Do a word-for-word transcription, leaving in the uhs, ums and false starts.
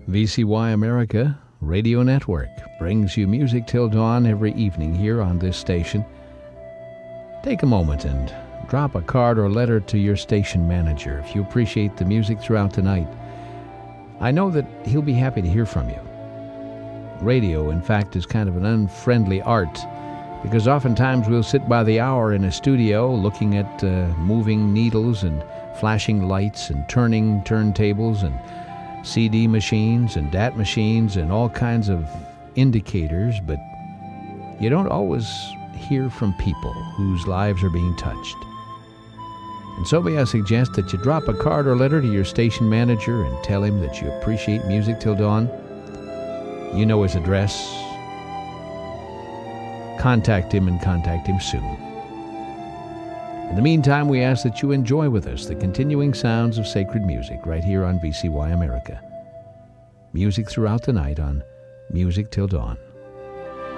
V C Y America Radio Network brings you Music Till Dawn every evening here on this station. Take a moment and drop a card or letter to your station manager if you appreciate the music throughout the night. I know that he'll be happy to hear from you. Radio, in fact, is kind of an unfriendly art because oftentimes we'll sit by the hour in a studio looking at uh, moving needles and flashing lights and turning turntables and C D machines and D A T machines and all kinds of indicators, but you don't always hear from people whose lives are being touched. And so may I suggest that you drop a card or letter to your station manager and tell him that you appreciate Music Till Dawn. You know his address. Contact him and contact him soon. In the meantime, we ask that you enjoy with us the continuing sounds of sacred music right here on V C Y America. Music throughout the night on Music Till Dawn.